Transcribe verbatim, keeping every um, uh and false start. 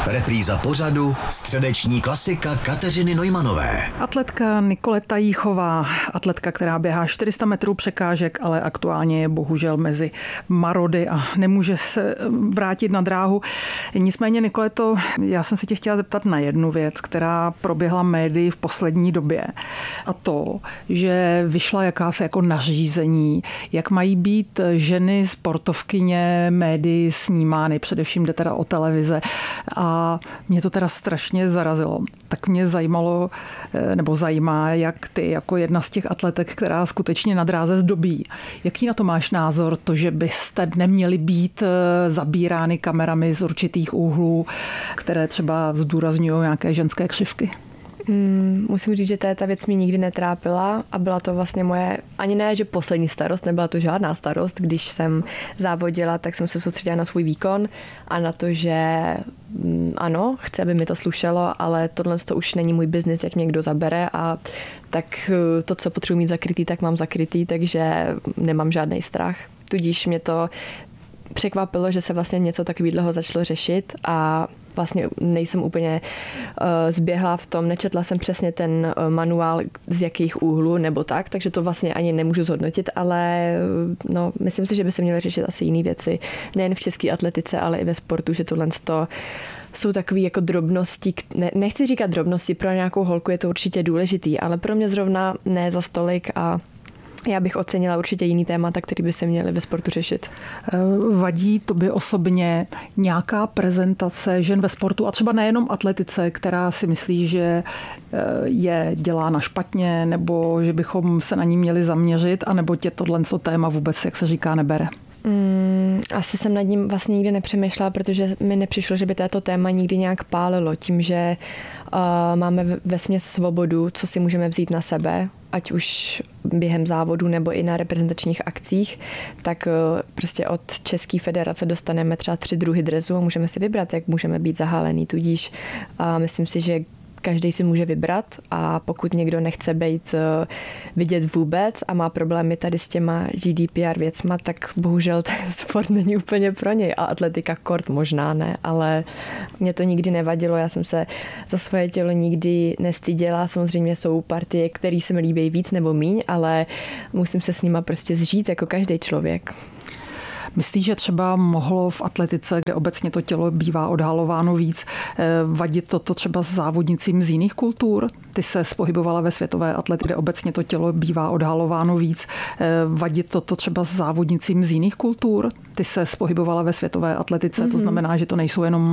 Repríza pořadu středeční klasika Kateřiny Neumanové. Atletka Nikoleta Jíchová, atletka, která běhá čtyři sta metrů překážek, ale aktuálně je bohužel mezi marody a nemůže se vrátit na dráhu. Nicméně, Nikoleto, já jsem se tě chtěla zeptat na jednu věc, která proběhla médii v poslední době. A to, že vyšla jakási jako nařízení, jak mají být ženy sportovkyně médii snímány, především jde teda o televize. A mě to teda strašně zarazilo. Tak mě zajímalo, nebo zajímá, jak ty jako jedna z těch atletek, která skutečně na dráze zdobí. Jaký na to máš názor, to, že byste neměli být zabírány kamerami z určitých úhlů, které třeba zdůrazňují nějaké ženské křivky? Hmm, musím říct, že ta věc mě nikdy netrápila a byla to vlastně moje, ani ne, že poslední starost, nebyla to žádná starost. Když jsem závodila, tak jsem se soustředila na svůj výkon a na to, že ano, chci, aby mi to slušelo, ale tohle to už není můj biznis, jak mě někdo zabere a tak to, co potřebuji mít zakrytý, tak mám zakrytý, takže nemám žádný strach. Tudíž mě to překvapilo, že se vlastně něco takového začalo řešit a vlastně nejsem úplně uh, zběhla v tom, nečetla jsem přesně ten uh, manuál z jakých úhlů nebo tak, takže to vlastně ani nemůžu zhodnotit, ale uh, no, myslím si, že by se měly řešit asi jiné věci, nejen v české atletice, ale i ve sportu, že tohle to jsou takové jako drobnosti, ne, nechci říkat drobnosti, pro nějakou holku je to určitě důležitý, ale pro mě zrovna ne za stolik a já bych ocenila určitě jiný témata, které by se měly ve sportu řešit. Vadí tobě osobně nějaká prezentace žen ve sportu a třeba nejenom atletice, která si myslí, že je dělána špatně nebo že bychom se na ní měli zaměřit, anebo tě tohle téma vůbec, jak se říká, nebere? Hmm, asi jsem nad ním vlastně nikdy nepřemýšlela, protože mi nepřišlo, že by této téma nikdy nějak pálilo. Tím, že uh, máme vesměs svobodu, co si můžeme vzít na sebe, ať už během závodu nebo i na reprezentačních akcích, tak uh, prostě od České federace dostaneme třeba tři druhy dresu a můžeme si vybrat, jak můžeme být zahálený. Tudíž uh, myslím si, že každý si může vybrat a pokud někdo nechce být vidět vůbec a má problémy tady s těma G D P R věcma, tak bohužel ten sport není úplně pro něj a atletika kort možná ne, ale mě to nikdy nevadilo, já jsem se za svoje tělo nikdy nestyděla, samozřejmě jsou partie, které se mi líbí víc nebo míň, ale musím se s nima prostě zžít jako každý člověk. Myslíš, že třeba mohlo v atletice, kde obecně to tělo bývá odhalováno víc, vadit toto třeba s závodnicím z jiných kultur? Ty se pohybovala ve světové atletice, kde obecně to tělo bývá odhalováno víc, vadit toto třeba s závodnicím z jiných kultur? Ty se pohybovala ve světové atletice, mm-hmm. To znamená, že to nejsou jenom